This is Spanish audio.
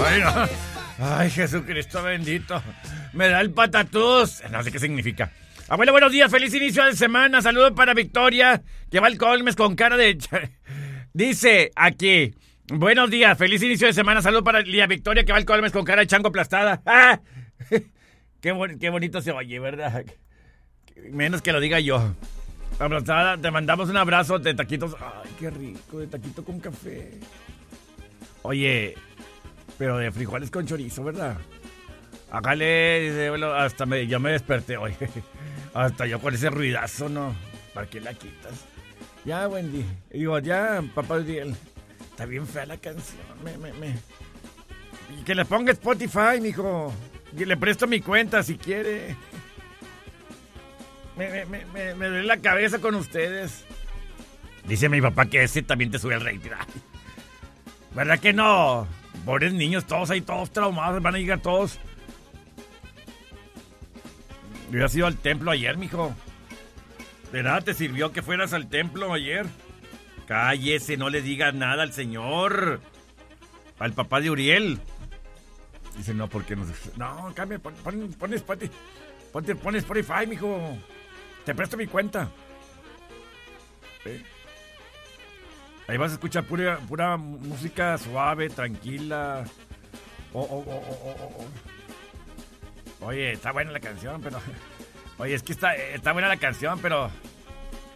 Ay, no. Ay, Jesucristo bendito. Me da el patatús. No sé qué significa. Abuelo, buenos días. Feliz inicio de semana. Saludos para Victoria, que va al Colmes con cara de... Dice aquí... Buenos días, feliz inicio de semana. Saludos para Lía Victoria, que va al Colmes con cara de chango aplastada. ¡Ah! Qué bonito se oye, ¿verdad? Menos que lo diga yo. Abrazada, te mandamos un abrazo de taquitos. Ay, qué rico, de taquito con café. Oye, pero de frijoles con chorizo, ¿verdad? Hágale, hasta yo me desperté hoy. Hasta yo con ese ruidazo, ¿no? ¿Para qué la quitas? Ya, Wendy. Digo, ya, papá Uriel. Está bien fea la canción. Y que le ponga Spotify, mijo. Y le presto mi cuenta si quiere. Me duele la cabeza con ustedes. Dice mi papá que ese también te sube el rating. ¿Verdad que no? Pobres niños, todos ahí, todos traumados. Van a llegar todos. Yo había ido al templo ayer, mijo. ¿De nada te sirvió que fueras al templo ayer? Cállese, no le digas nada al señor. Al papá de Uriel. Dice, no, porque no. No, cambia, pon Spotify, mijo. Te presto mi cuenta. ¿Sí? Ahí vas a escuchar pura música suave, tranquila. Oye, está buena la canción, pero... Oye, es que está buena la canción, pero...